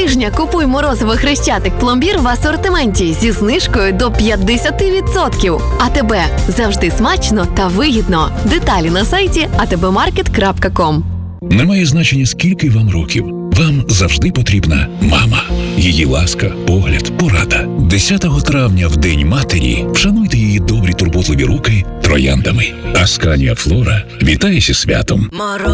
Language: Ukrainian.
тижня купуй морозиво Хрещатик пломбір в асортименті зі знижкою до 50%. АТБ. Завжди смачно та вигідно. Деталі на сайті atbmarket.com. Немає значення, скільки вам років. Вам завжди потрібна мама. Її ласка, погляд, порада. 10 травня, в День матері, вшануйте її добрі турботливі руки трояндами. Асканія Флора вітає зі святом.